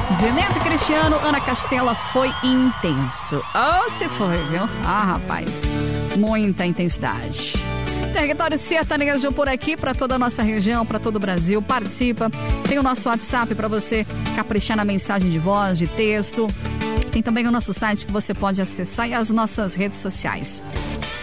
Zeneto Cristiano, Ana Castela, foi intenso. Se foi, viu? Rapaz, muita intensidade. Território sertanejo por aqui, para toda a nossa região, para todo o Brasil. Participa. Tem o nosso WhatsApp para você caprichar na mensagem de voz, de texto. Tem também o nosso site que você pode acessar e as nossas redes sociais.